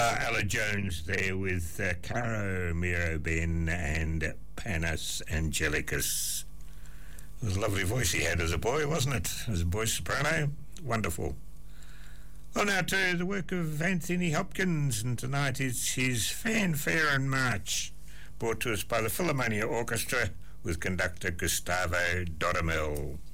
Ella Jones there with Caro Miro Ben and Panis Angelicus. It was a lovely voice he had as a boy, wasn't it? As a boy soprano. Wonderful. Well, now to the work of Anthony Hopkins, and tonight is his Fanfare and March, brought to us by the Philharmonia Orchestra with conductor Gustavo Dodamel.